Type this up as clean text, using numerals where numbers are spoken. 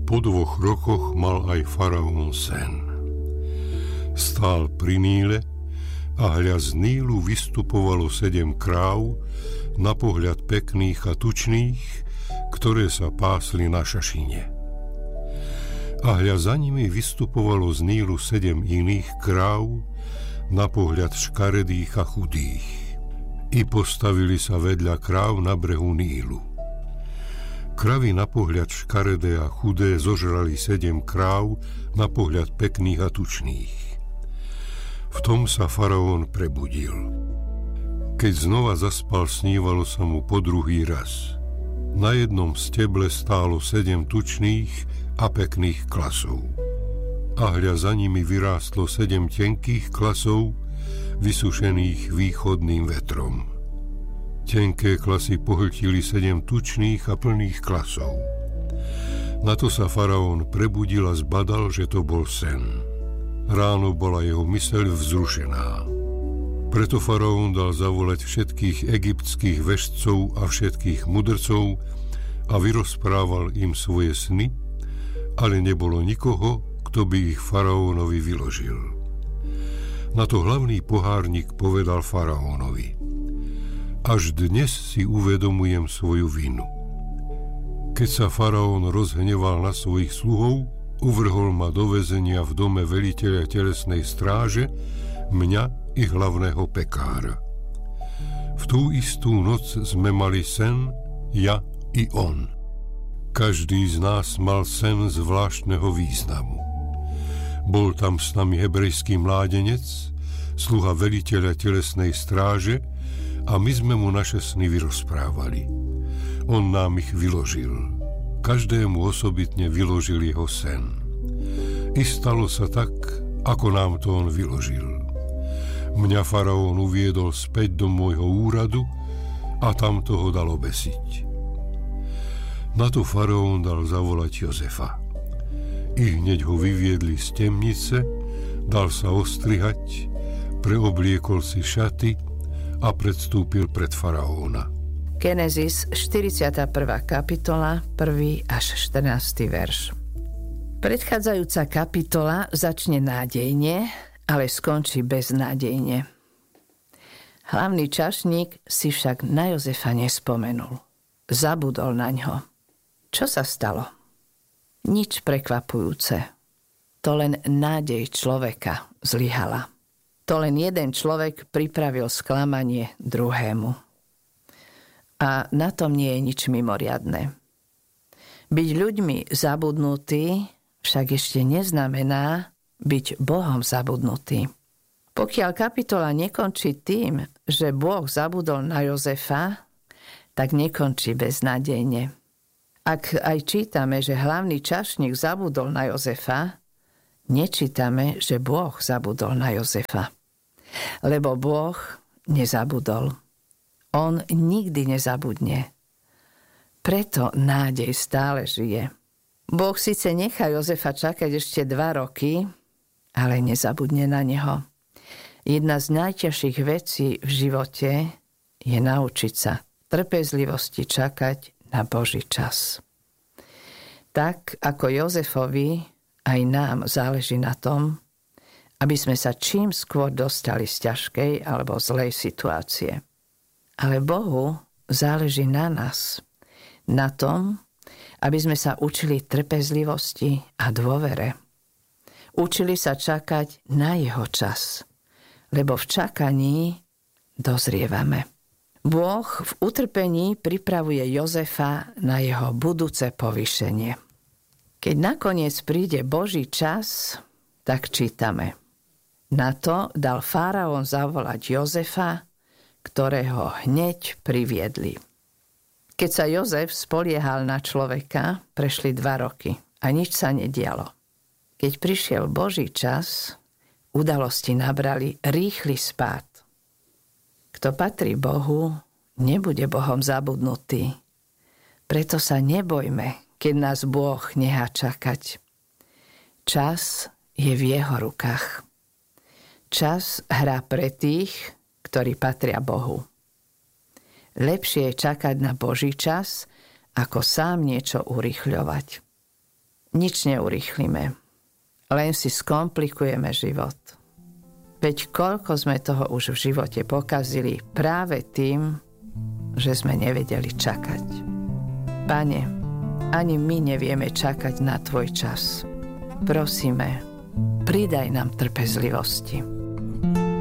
Po 2 rokoch mal aj faraón sen. Stál pri Níle a hľa z Nílu vystupovalo 7 kráv, na pohľad pekných a tučných, ktoré sa pásli na šašine. A hľa za nimi vystupovalo z Nílu 7 iných kráv, na pohľad škaredých a chudých. I postavili sa vedľa kráv na brehu Nílu. Kravy na pohľad škaredé a chudé zožrali 7 kráv na pohľad pekných a tučných. V tom sa faraón prebudil. Keď znova zaspal, snívalo sa mu po druhý raz. Na jednom steble stálo 7 tučných a pekných klasov. A hľa za nimi vyrástlo 7 tenkých klasov, vysušených východným vetrom. Tenké klasy pohltili 7 tučných a plných klasov. Na to sa faraón prebudil a zbadal, že to bol sen. Ráno bola jeho myseľ vzrušená. Preto faraón dal zavolať všetkých egyptských vešcov a všetkých mudrcov a vyrozprával im svoje sny, ale nebolo nikoho, kto by ich faraónovi vyložil. Na to hlavný pohárnik povedal faraónovi: Až dnes si uvedomujem svoju vinu. Keď sa faraón rozhneval na svojich sluhov, uvrhol ma do väzenia v dome veliteľa telesnej stráže, mňa i hlavného pekára. V tú istú noc sme mali sen, ja i on. Každý z nás mal sen zvláštneho významu. Bol tam s nami hebrejský mládenec, sluha veliteľa telesnej stráže, a my sme mu naše sny vyrozprávali. On nám ich vyložil. Každému osobitne vyložil jeho sen. I stalo sa tak, ako nám to on vyložil. Mňa faraón uviedol späť do môjho úradu a tam toho dal obesiť. Na to faraón dal zavolať Jozefa. I hneď ho vyviedli z temnice, dal sa ostrihať, preobliekol si šaty a predstúpil pred faraóna. Genesis 41. kapitola, 1. až 14. verš. Predchádzajúca kapitola začne nádejne, ale skončí beznádejne. Hlavný čašník si však na Jozefa nespomenul. Zabudol na ňo. Čo sa stalo? Nič prekvapujúce. To len nádej človeka zlyhala. To len jeden človek pripravil sklamanie druhému. A na tom nie je nič mimoriadne. Byť ľuďmi zabudnutí však ešte neznamená byť Bohom zabudnutý. Pokiaľ kapitola nekončí tým, že Boh zabudol na Jozefa, tak nekončí beznádejne. Ak aj čítame, že hlavný čašník zabudol na Jozefa, nečítame, že Boh zabudol na Jozefa. Lebo Boh nezabudol. On nikdy nezabudne. Preto nádej stále žije. Boh síce nechá Jozefa čakať ešte 2 roky, ale nezabudne na neho. Jedna z najťažších vecí v živote je naučiť sa trpezlivosti čakať na Boží čas. Tak ako Jozefovi, aj nám záleží na tom, aby sme sa čím skôr dostali z ťažkej alebo zlej situácie. Ale Bohu záleží na nás, na tom, aby sme sa učili trpezlivosti a dôvere. Učili sa čakať na jeho čas, lebo v čakaní dozrievame. Boh v utrpení pripravuje Jozefa na jeho budúce povýšenie. Keď nakoniec príde Boží čas, tak čítame. Na to dal faraón zavolať Jozefa, ktorého hneď priviedli. Keď sa Jozef spoliehal na človeka, prešli 2 roky a nič sa nedialo. Keď prišiel Boží čas, udalosti nabrali rýchly spád. Kto patrí Bohu, nebude Bohom zabudnutý. Preto sa nebojme, keď nás Boh nechá čakať. Čas je v jeho rukách. Čas hrá pre tých, ktorí patria Bohu. Lepšie je čakať na Boží čas, ako sám niečo urýchľovať. nič neurýchlime. Len si skomplikujeme život. Veď koľko sme toho už v živote pokazili práve tým, že sme nevedeli čakať. Pane, ani my nevieme čakať na tvoj čas. Prosíme, pridaj nám trpezlivosti.